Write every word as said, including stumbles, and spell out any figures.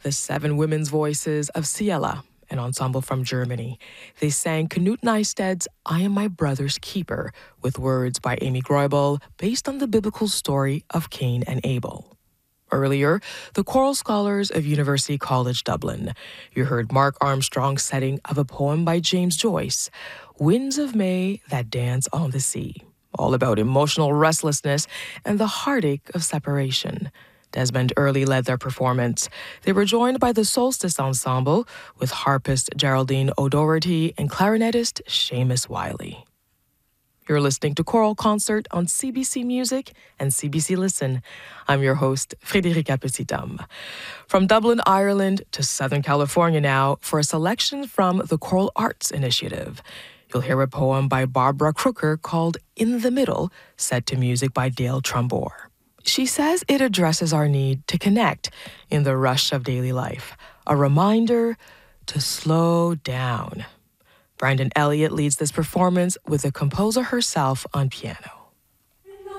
the seven women's voices of Ciela, an ensemble from Germany. They sang Knut Neistedt's I Am My Brother's Keeper, with words by Amy Groibel, based on the biblical story of Cain and Abel. Earlier, the choral scholars of University College Dublin. You heard Mark Armstrong's setting of a poem by James Joyce, Winds of May That Dance on the Sea, all about emotional restlessness and the heartache of separation. Desmond Early led their performance. They were joined by the Solstice Ensemble with harpist Geraldine O'Doherty and clarinetist Seamus Wiley. You're listening to Choral Concert on C B C Music and C B C Listen. I'm your host, Frédérica Petit-Homme. From Dublin, Ireland to Southern California now for a selection from the Choral Arts Initiative. You'll hear a poem by Barbara Crooker called In the Middle, set to music by Dale Trumbore. She says it addresses our need to connect in the rush of daily life, a reminder to slow down. Brandon Elliott leads this performance with the composer herself on piano.